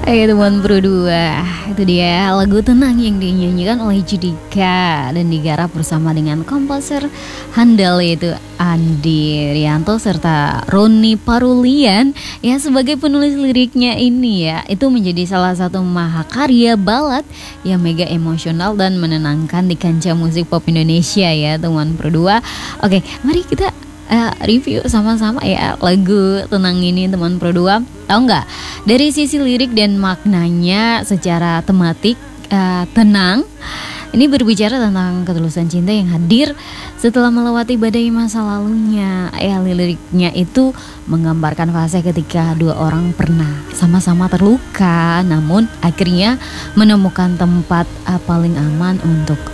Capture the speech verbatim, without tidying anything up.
Ayo teman berdua, itu dia lagu Tenang yang dinyanyikan oleh Judika dan digarap bersama dengan komposer handal yaitu Andi Rianto serta Roni Parulian. Ya, sebagai penulis liriknya ini ya, itu menjadi salah satu mahakarya balad yang mega emosional dan menenangkan di kancah musik pop Indonesia ya teman berdua. Oke, mari kita uh, review sama-sama ya lagu Tenang ini teman berdua. Tahu nggak, dari sisi lirik dan maknanya secara tematik, uh, tenang ini berbicara tentang ketulusan cinta yang hadir setelah melewati badai masa lalunya. Ya, liriknya itu menggambarkan fase ketika dua orang pernah sama-sama terluka, namun akhirnya menemukan tempat uh, paling aman untuk